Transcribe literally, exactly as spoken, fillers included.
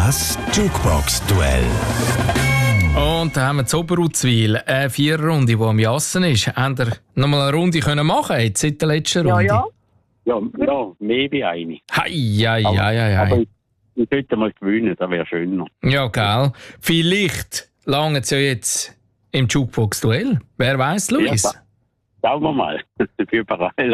Das Jukebox-Duell. Und da haben wir Zoberuzwil, eine Viererrunde, die am Jassen ist. Habt ihr noch mal eine Runde können machen jetzt seit der letzten Ja, Runde? ja. Ja, ja, mehr wie eine. Hei, hei, Aber, hei, hei, aber hei. ich, ich sollte mal gewinnen, das wäre schöner. Ja, gell. Vielleicht lange es ja jetzt im Jukebox-Duell. Wer weiß, Luis? Ja, schauen wir mal. Überall.